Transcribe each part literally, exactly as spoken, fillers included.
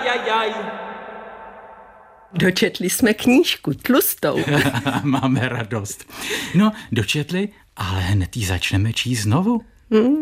aj, aj. Dočetli jsme knížku tlustou. Máme radost. No, dočetli, ale hned ji začneme číst znovu. Hmm.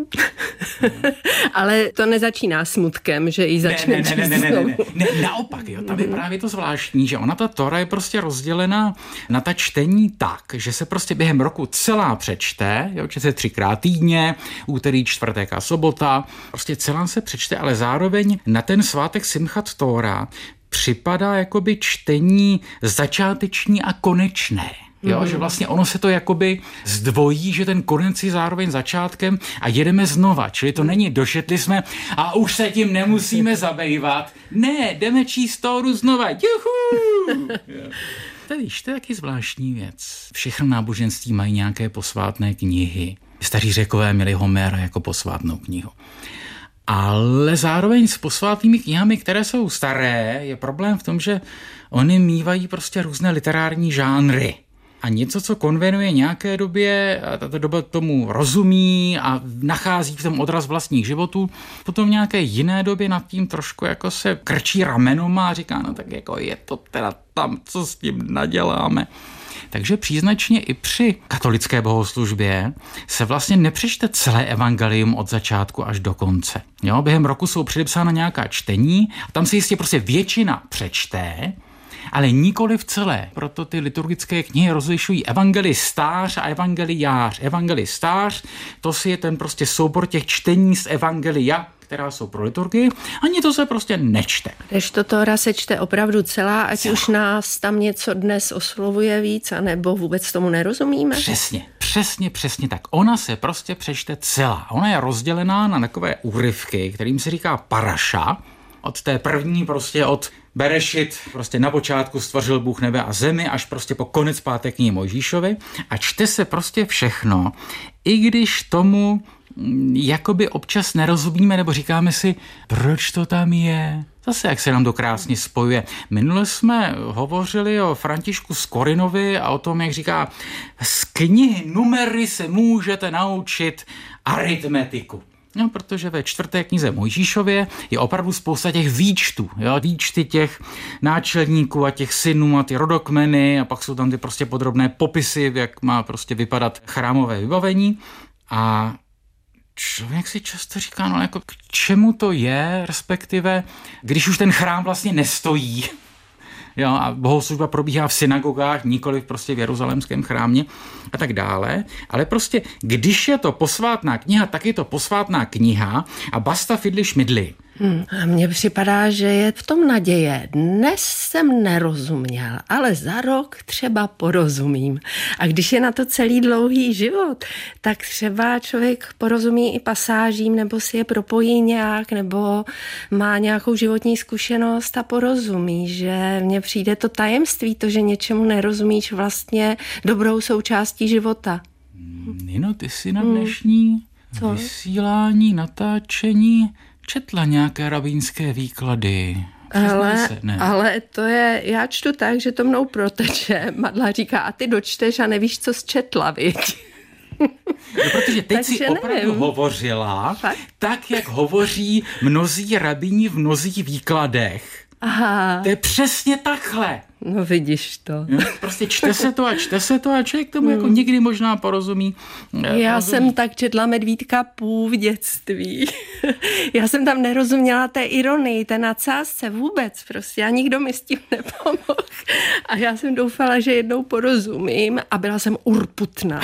Ale to nezačíná smutkem, že ji začne číst ne, ne, ne, ne, znovu. ne, ne, ne, naopak, jo, tam je právě to zvláštní, že ona ta Tóra je prostě rozdělená na ta čtení tak, že se prostě během roku celá přečte, jo, čte se třikrát týdně, úterý, čtvrtek a sobota, prostě celá se přečte, ale zároveň na ten svátek Simchat Tóra připadá jakoby čtení začáteční a konečné. Jo, mm. že vlastně ono se to jakoby zdvojí, že ten konec je zároveň začátkem a jedeme znova. Čili to není dočetli jsme a už se tím nemusíme zabývat. Ne, jdeme číst Tóru znova. Juhu! To víš, to je taky zvláštní věc. Všechno náboženství mají nějaké posvátné knihy. Staří Řekové měli Homéra jako posvátnou knihu. Ale zároveň s posvátnými knihami, které jsou staré, je problém v tom, že oni mívají prostě různé literární žánry. A něco, co konvenuje nějaké době, a tato doba tomu rozumí a nachází v tom odraz vlastních životů, potom v nějaké jiné době nad tím trošku jako se krčí ramenoma a říká, no tak jako je to teda tam, co s tím naděláme. Takže příznačně i při katolické bohoslužbě se vlastně nepřečte celé evangelium od začátku až do konce. Jo, během roku jsou předepsána nějaká čtení a tam se jistě prostě většina přečte, ale nikoli v celé. Proto ty liturgické knihy rozlišují evangelistář a evangeliář. Evangelistář, to si je ten prostě soubor těch čtení z evangelia, která jsou pro liturgii, ani to se prostě nečte. Když to Tóra se čte opravdu celá, ať celá. Už nás tam něco dnes oslovuje víc, anebo vůbec tomu nerozumíme? Přesně, přesně, přesně tak. Ona se prostě přečte celá. Ona je rozdělená na takové úryvky, kterým se říká paraša. Od té první prostě od Berešit, prostě na počátku stvořil Bůh nebe a zemi, až prostě po konec páté knihy Mojžíšovi a čte se prostě všechno, i když tomu jakoby občas nerozumíme, nebo říkáme si, proč to tam je. Zase, jak se nám to krásně spojuje. Minule jsme hovořili o Františku z Korinovi a o tom, jak říká, z knihy Numery se můžete naučit aritmetiku. No, protože ve čtvrté knize Mojžíšově je opravdu spousta těch výčtů, jo? Výčty těch náčelníků a těch synů a ty rodokmeny a pak jsou tam ty prostě podrobné popisy, jak má prostě vypadat chrámové vybavení a člověk si často říká, no jako k čemu to je, respektive, když už ten chrám vlastně nestojí, jo, a bohoslužba probíhá v synagogách, nikoli prostě v jeruzalémském chrámě a tak dále, ale prostě, když je to posvátná kniha, tak je to posvátná kniha a basta fidli šmidli. Hmm. A mně připadá, že je v tom naděje. Dnes jsem nerozuměl, ale za rok třeba porozumím. A když je na to celý dlouhý život, tak třeba člověk porozumí i pasážím, nebo si je propojí nějak, nebo má nějakou životní zkušenost a porozumí, že mně přijde to tajemství, to, že něčemu nerozumíš, vlastně dobrou součástí života. Nino, ty jsi na dnešní Co? vysílání, natáčení četla nějaké rabínské výklady. Ale, se, ne. ale to je, já čtu tak, že to mnou proteče. Madla říká, a ty dočteš a nevíš, co zčetla, viď? No, protože teď Takže si opravdu nevím. hovořila, Fakt? tak, jak hovoří mnozí rabíni v mnozích výkladech. Aha. To je přesně takhle. No vidíš to. Jo? Prostě čte se to a čte se to a člověk tomu jako někdy možná porozumí. Já porozumí. jsem tak četla Medvídka Pů v dětství. Já jsem tam nerozuměla té ironii, té nadsázce vůbec prostě. A nikdo mi s tím nepomohl. A já jsem doufala, že jednou porozumím a byla jsem urputná.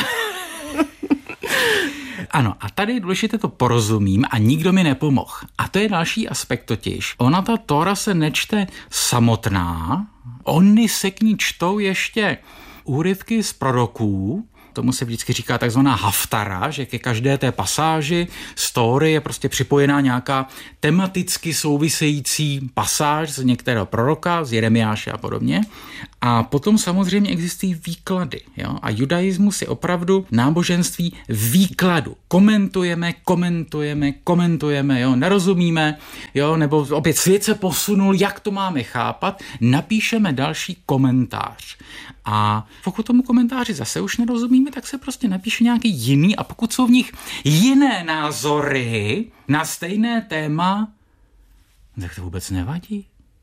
Ano, a tady je důležité to porozumím a nikdo mi nepomohl. A to je další aspekt totiž. Ona ta Tóra se nečte samotná, oni se k ní čtou ještě úryvky z proroků, tomu se vždycky říká takzvaná haftara, že ke každé té pasáži z Tóry je prostě připojená nějaká tematicky související pasáž z některého proroka, z Jeremiáše a podobně. A potom samozřejmě existují výklady. Jo? A judaismus je opravdu náboženství výkladu. Komentujeme, komentujeme, komentujeme, jo? Nerozumíme, jo? Nebo opět svět se posunul, jak to máme chápat, napíšeme další komentář. A pokud tomu komentáři zase už nerozumíme, tak se prostě napíše nějaký jiný a pokud jsou v nich jiné názory na stejné téma, tak to vůbec nevadí.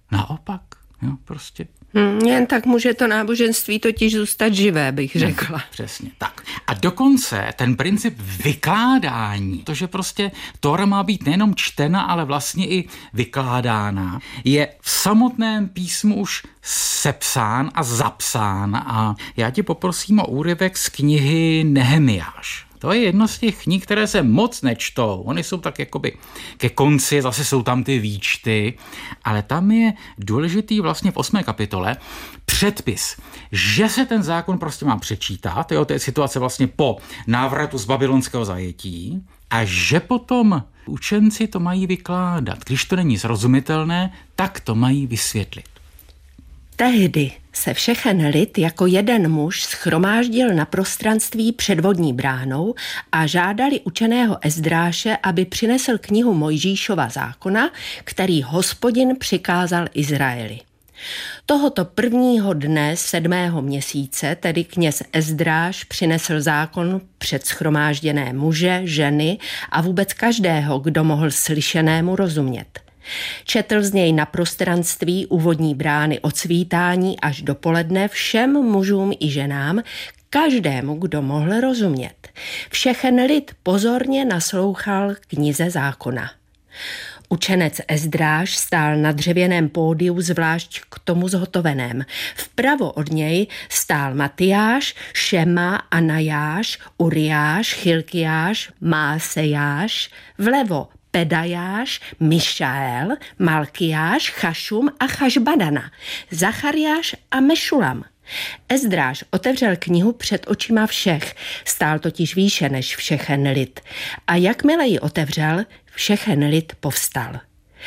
Naopak, jo, prostě. Hmm, jen tak může to náboženství totiž zůstat živé, bych řekla. Hmm, přesně tak. A dokonce ten princip vykládání, to, že prostě Tóra má být nejenom čtena, ale vlastně i vykládána, je v samotném písmu už sepsán a zapsán. A já ti poprosím o úryvek z knihy Nehemiáš. To je jedno z těch knih, které se moc nečtou. Ony jsou tak jakoby ke konci, zase jsou tam ty výčty, ale tam je důležitý vlastně v osmé kapitole předpis, že se ten zákon prostě má přečítat, jo, to je situace vlastně po návratu z babylonského zajetí, a že potom učenci to mají vykládat. Když to není srozumitelné, tak to mají vysvětlit. Tehdy se všechen lid jako jeden muž shromáždil na prostranství před vodní bránou a žádali učeného Ezdráše, aby přinesl knihu Mojžíšova zákona, který Hospodin přikázal Izraeli. Tohoto prvního dne sedmého měsíce tedy kněz Ezdráš přinesl zákon před shromážděné muže, ženy a vůbec každého, kdo mohl slyšenému rozumět. Četl z něj na prostranství u vodní brány od svítání až do poledne všem mužům i ženám, každému, kdo mohl rozumět. Všechen lid pozorně naslouchal knize zákona. Učenec Ezdráš stál na dřevěném pódiu zvlášť k tomu zhotoveném. Vpravo od něj stál Matyáš, Šema, Anajáš, Uriáš, Chilkiáš, Másejáš, vlevo Pedajáš, Mišael, Malkiáš, Chašum a Chašbadana, Zachariáš a Mešulam. Ezdráš otevřel knihu před očima všech, stál totiž výše než všechen lid. A jakmile ji otevřel, všechen lid povstal.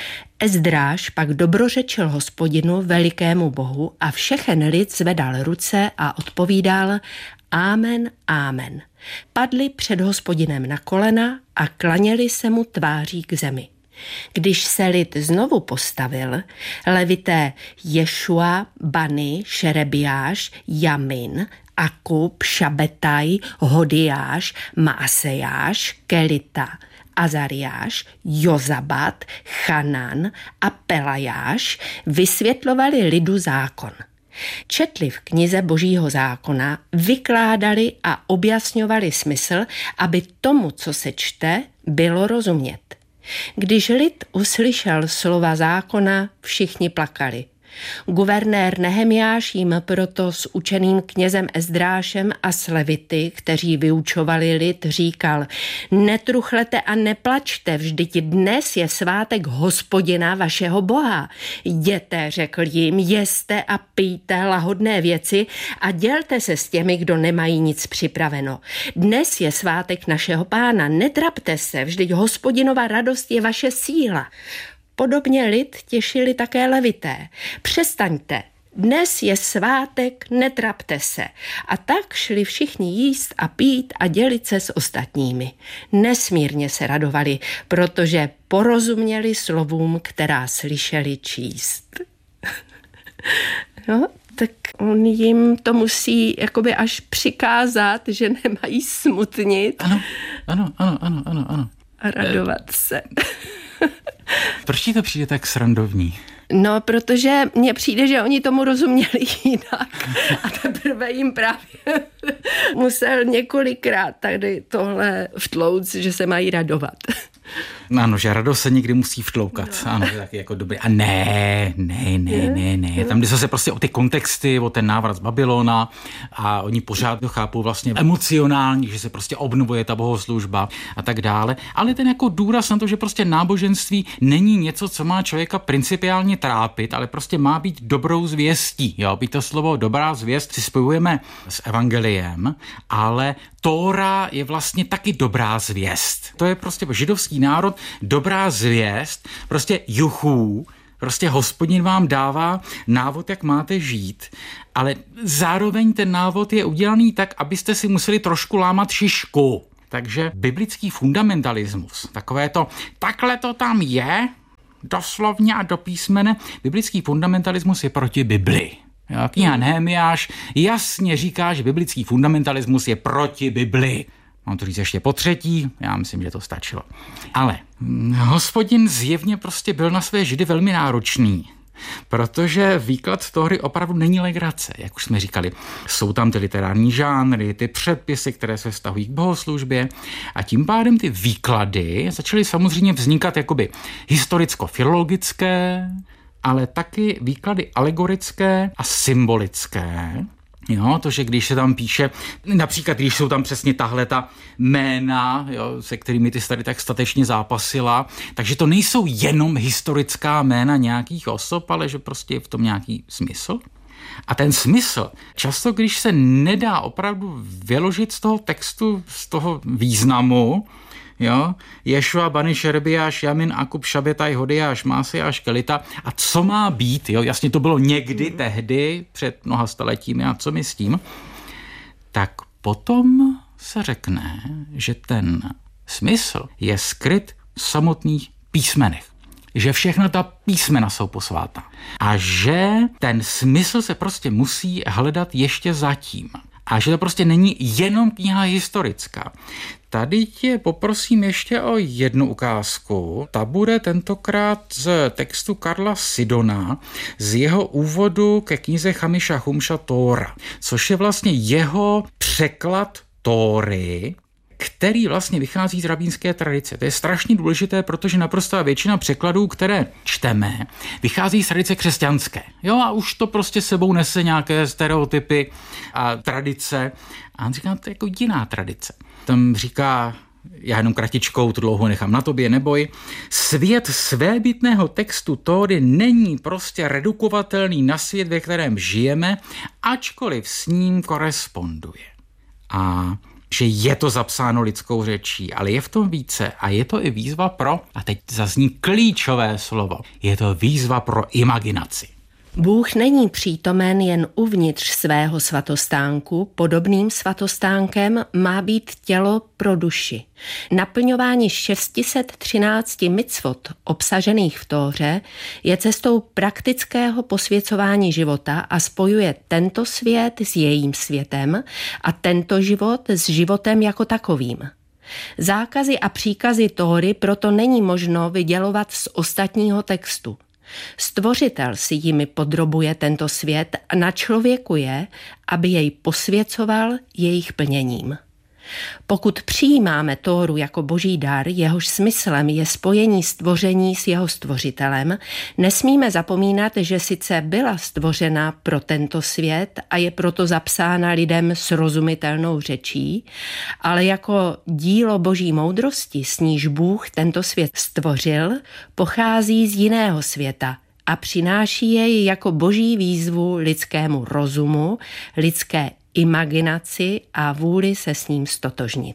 Ezdráš pak dobrořečil Hospodinu, velikému Bohu, a všechen lid zvedal ruce a odpovídal Amen, amen. Padli před Hospodinem na kolena a klaněli se mu tváří k zemi. Když se lid znovu postavil, levité Ješua, Bani, Šerebiáš, Jamin, Akub, Šabetaj, Hodiáš, Maasejáš, Kelita, Azariáš, Jozabat, Chanan a Pelajáš vysvětlovali lidu zákon. Četli v knize Božího zákona, vykládali a objasňovali smysl, aby tomu, co se čte, bylo rozumět. Když lid uslyšel slova zákona, všichni plakali. Guvernér Nehemiáš jim proto s učeným knězem Ezdrášem a s levity, kteří vyučovali lid, říkal: netruchlete a neplačte, vždyť dnes je svátek Hospodina vašeho Boha. Jděte, řekl jim, jeste a pijte lahodné věci a dělte se s těmi, kdo nemají nic připraveno. Dnes je svátek našeho Pána, netrapte se, vždyť Hospodinova radost je vaše síla. Podobně lid těšili také levité. Přestaňte, dnes je svátek, netrapte se. A tak šli všichni jíst a pít a dělit se s ostatními. Nesmírně se radovali, protože porozuměli slovům, která slyšeli číst. No, tak on jim to musí jakoby až přikázat, že nemají smutnit. Ano, ano, ano, ano, ano, ano. A radovat se. Proč ti to přijde tak srandovní? No, protože mně přijde, že oni tomu rozuměli jinak a teprve jim právě musel několikrát tady tohle vtlouct, že se mají radovat. Ano, že radost se někdy musí vtloukat. No. Ano, to je taky jako dobrý. A ne, ne, ne, ne, ne. Tam jde zase prostě o ty kontexty, o ten návrat z Babylona a oni pořád to chápou vlastně emocionální, že se prostě obnovuje ta bohoslužba a tak dále. Ale ten jako důraz na to, že prostě náboženství není něco, co má člověka principiálně trápit, ale prostě má být dobrou zvěstí. Jo, být to slovo dobrá zvěst si spojujeme s evangeliem, ale Tóra je vlastně taky dobrá zvěst. To je prostě židovský národ, dobrá zvěst, prostě juchů, prostě Hospodin vám dává návod, jak máte žít, ale zároveň ten návod je udělaný tak, abyste si museli trošku lámat šišku. Takže biblický fundamentalismus, takové to, takhle to tam je, doslovně a do písmene, biblický fundamentalismus je proti Bibli. Kniha Nehemiáš jasně říká, že biblický fundamentalismus je proti Bibli. Mám to říct ještě po třetí, já myslím, že to stačilo. Ale Hospodin zjevně prostě byl na své Židy velmi náročný. protože výklad Tóry opravdu není legrace, jak už jsme říkali. Jsou tam ty literární žánry, ty předpisy, které se vztahují k bohoslužbě a tím pádem ty výklady začaly samozřejmě vznikat jakoby historicko-filologické, ale taky výklady alegorické a symbolické. Jo, to, že když se tam píše, například když jsou tam přesně tahle ta jména, jo, se kterými ty tady tak statečně zápasila, takže to nejsou jenom historická jména nějakých osob, ale že prostě je v tom nějaký smysl. A ten smysl, často když se nedá opravdu vyložit z toho textu, z toho významu, jo, Ješua, Bani, Šerbiáš, Jamin, Akub, Šabetaj, Hodiáš, Másiáš, Kelita. A co má být, jo, jasně to bylo někdy, mm. tehdy, před mnoha staletími a co my s tím, tak potom se řekne, že ten smysl je skryt v samotných písmenech. Že všechna ta písmena jsou posvátná. A že ten smysl se prostě musí hledat ještě zatím. A že to prostě není jenom kniha historická. Tady tě poprosím ještě o jednu ukázku. Ta bude tentokrát z textu Karla Sidona, z jeho úvodu ke knize Chamiša Chumša Tóra, což je vlastně jeho překlad Tóry, který vlastně vychází z rabínské tradice. To je strašně důležité, protože naprostá většina překladů, které čteme, vychází z tradice křesťanské. Jo, a už to prostě sebou nese nějaké stereotypy a tradice. A on říká, to je jako jiná tradice. Tam říká, já jenom kratičkou, tu dlouho nechám na tobě, neboj. Svět svébytného textu Tóry není prostě redukovatelný na svět, ve kterém žijeme, ačkoliv s ním koresponduje. A že je to zapsáno lidskou řečí, ale je v tom více a je to i výzva pro, a teď zazní klíčové slovo, je to výzva pro imaginaci. Bůh není přítomen jen uvnitř svého svatostánku, podobným svatostánkem má být tělo pro duši. Naplňování šest set třináct micvot obsažených v Tóře je cestou praktického posvěcování života a spojuje tento svět s jejím světem a tento život s životem jako takovým. Zákazy a příkazy Tóry proto není možno vydělovat z ostatního textu. Stvořitel si jimi podrobuje tento svět a na člověku je, aby jej posvěcoval jejich plněním. Pokud přijímáme Tóru jako boží dar, jehož smyslem je spojení stvoření s jeho stvořitelem, nesmíme zapomínat, že sice byla stvořena pro tento svět a je proto zapsána lidem srozumitelnou řečí, ale jako dílo boží moudrosti, s níž Bůh tento svět stvořil, pochází z jiného světa a přináší jej jako boží výzvu lidskému rozumu, lidské imaginaci a vůli se s ním stotožnit.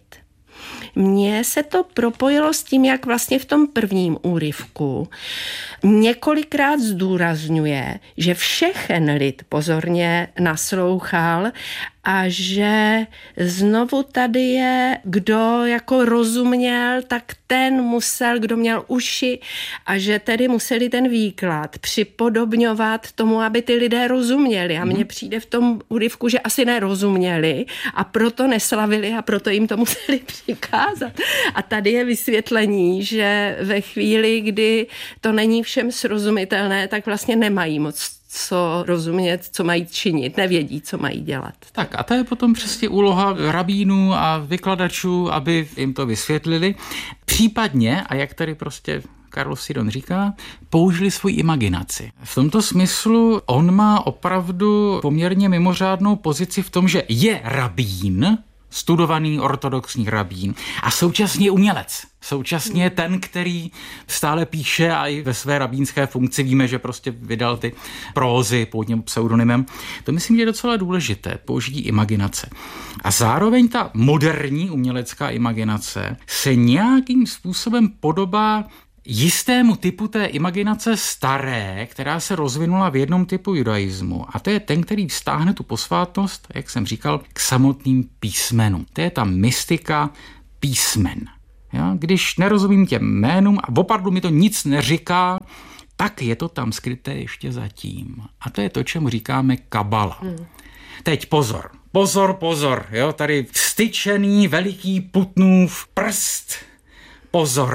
Mně se to propojilo s tím, jak vlastně v tom prvním úryvku několikrát zdůrazňuje, že všechen lid pozorně naslouchal a že znovu tady je, kdo jako rozuměl, tak ten musel, kdo měl uši a že tedy museli ten výklad připodobňovat tomu, aby ty lidé rozuměli. A mně přijde v tom úryvku, že asi nerozuměli a proto neslavili a proto jim to museli přikázat. A tady je vysvětlení, že ve chvíli, kdy to není všem srozumitelné, tak vlastně nemají moc co rozumět, co mají činit, nevědí, co mají dělat. Tak a to je potom přesně úloha rabínů a vykladačů, aby jim to vysvětlili. Případně, a jak tady prostě Karl Sidon říká, použili svou imaginaci. V tomto smyslu on má opravdu poměrně mimořádnou pozici v tom, že je rabín, studovaný ortodoxní rabín a současně umělec. Současně je ten, který stále píše a i ve své rabínské funkci víme, že prostě vydal ty prózy pod něm pseudonymem. To myslím, že je docela důležité, použití imaginace. A zároveň ta moderní umělecká imaginace se nějakým způsobem podobá jistému typu té imaginace staré, která se rozvinula v jednom typu judaismu. A to je ten, který vztáhne tu posvátnost, jak jsem říkal, k samotným písmenům. To je ta mystika písmen. Ja? Když nerozumím těm jménům a opravdu mi to nic neříká, tak je to tam skryté ještě zatím. A to je to, čemu říkáme kabala. Hmm. Teď pozor, pozor, pozor, jo? Tady vstyčený veliký Putnův prst, pozor.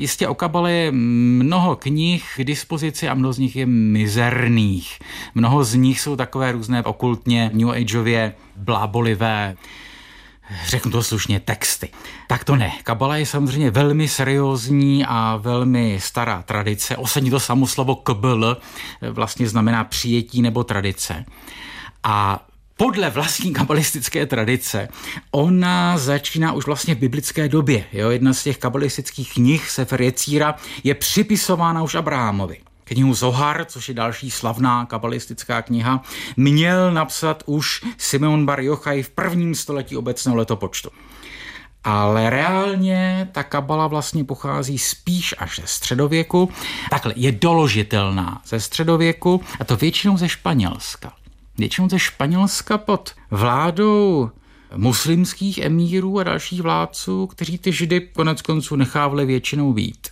Jistě o kabale je mnoho knih k dispozici a mnoho z nich je mizerných. Mnoho z nich jsou takové různé okultně New Ageově blábolivé, řeknu to slušně, texty. Tak to ne. Kabala je samozřejmě velmi seriózní a velmi stará tradice. Ostatně to samo slovo kbl vlastně znamená přijetí nebo tradice. A podle vlastní kabalistické tradice ona začíná už vlastně v biblické době. Jo? Jedna z těch kabalistických knih, Sefer Jecíra, je připisována už Abrahamovi. Knihu Zohar, což je další slavná kabalistická kniha, měl napsat už Simeon bar Jochaj v prvním století obecného letopočtu. Ale reálně ta kabala vlastně pochází spíš až ze středověku. Takhle, je doložitelná ze středověku a to většinou ze Španělska. Většinou ze Španělska pod vládou muslimských emírů a dalších vládců, kteří ty Židy konec konců nechávali většinou být.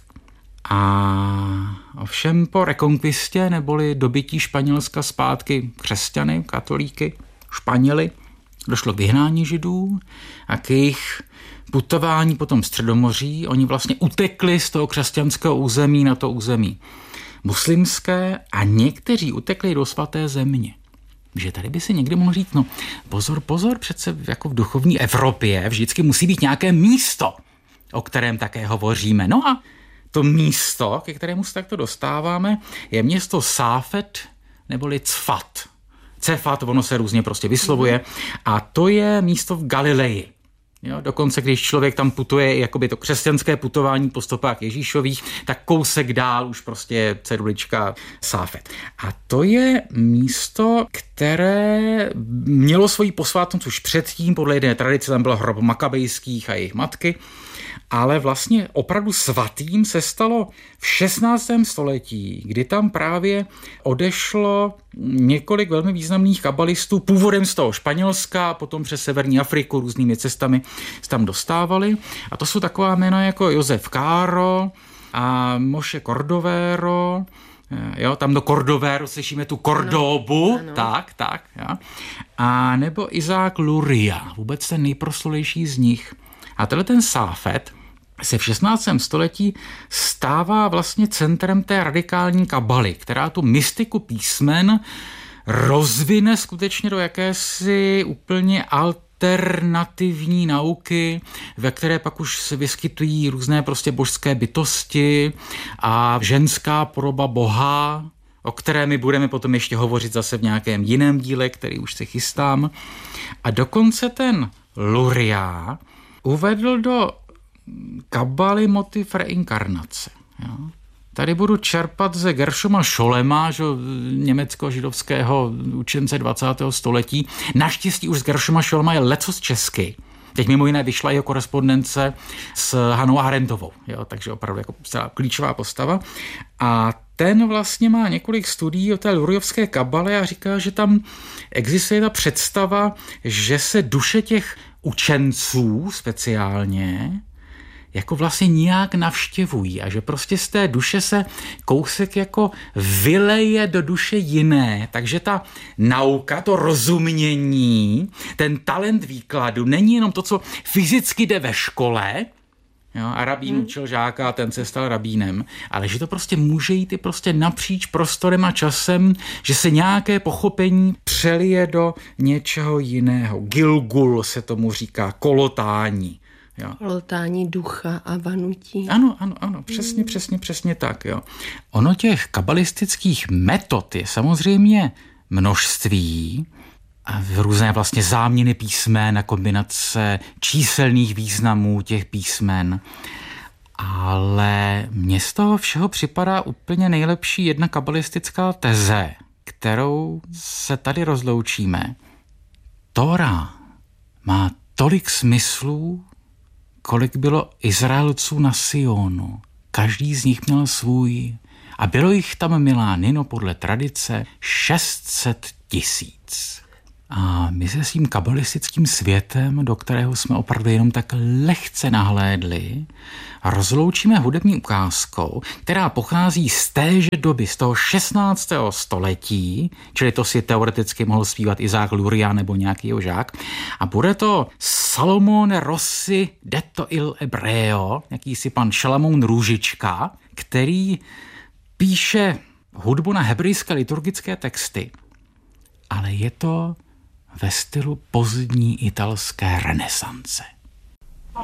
A ovšem po rekonkvistě neboli dobytí Španělska zpátky křesťany, katolíky, Španěli, došlo k vyhnání Židů a k jejich putování po tom Středomoří. Oni vlastně utekli z toho křesťanského území na to území muslimské a někteří utekli do svaté země. Že tady by si někdy mohl říct, no pozor, pozor, přece jako v duchovní Evropě vždycky musí být nějaké místo, o kterém také hovoříme. No a to místo, ke kterému se takto dostáváme, je město Sáfet neboli Cfat. Cefat, ono se různě prostě vyslovuje a to je místo v Galileji. Jo, dokonce, když člověk tam putuje, jakoby to křesťanské putování po stopách Ježíšových, tak kousek dál už prostě je cedulička Sáfet. A to je místo, které mělo svoji posvátnost už předtím, podle jedné tradice tam byl hrob Makabejských a jejich matky, ale vlastně opravdu svatým se stalo v šestnáctém století, kdy tam právě odešlo několik velmi významných kabalistů původem z toho Španělska, potom přes severní Afriku různými cestami se tam dostávali. A to jsou taková jména jako Josef Caro a Moshe Cordovero. Jo, tam do Cordovero slyšíme tu Cordobu, ano, ano. tak, tak. Jo. A nebo Isaac Luria, vůbec ten nejproslulejší z nich. A tenhle ten Sáfet se v šestnáctém století stává vlastně centrem té radikální kabaly, která tu mystiku písmen rozvine skutečně do jakési úplně alternativní nauky, ve které pak už se vyskytují různé prostě božské bytosti a ženská podoba Boha, o které my budeme potom ještě hovořit zase v nějakém jiném díle, který už se chystám. A dokonce ten Luria uvedl do kabaly motiv reinkarnace. Jo. Tady budu čerpat ze Gershoma Scholema, že, německo-židovského učence dvacátého století. Naštěstí už z Gershoma Scholema je lecos česky. Teď mimo jiné vyšla jeho korespondence s Hanou Arendtovou, jo, takže opravdu jako klíčová postava. A ten vlastně má několik studií o té luriovské kabale a říká, že tam existuje ta představa, že se duše těch učenců speciálně jako vlastně nějak navštěvují a že prostě z té duše se kousek jako vyleje do duše jiné. Takže ta nauka, to rozumění, ten talent výkladu není jenom to, co fyzicky jde ve škole, jo, a rabín hmm. učil žáka a ten se stal rabínem, ale že to prostě může jít i prostě napříč prostorem a časem, že se nějaké pochopení přelije do něčeho jiného. Gilgul se tomu říká, kolotání. Jo. Kolotání ducha a vanutí. Ano, ano, ano, přesně, přesně, přesně tak. Jo. Ono těch kabalistických metod je samozřejmě množství, a v různé vlastně záměny písmen a kombinace číselných významů těch písmen. Ale mně z toho všeho připadá úplně nejlepší jedna kabalistická teze, kterou se tady rozloučíme. Tóra má tolik smyslů, kolik bylo Izraelců na Sionu. Každý z nich měl svůj. A bylo jich tam, milá Nino, podle tradice šest set tisíc. A my se s tím kabalistickým světem, do kterého jsme opravdu jenom tak lehce nahlédli, rozloučíme hudební ukázkou, která pochází z téže doby, z toho šestnáctého století, čili to si teoreticky mohl zpívat Isaac Luria nebo nějaký jeho žák. A bude to Salomone Rossi detto il Ebreo, jakýsi pan Šalamoun Růžička, který píše hudbu na hebrejské liturgické texty, ale je to ve stylu pozdní italské renesance.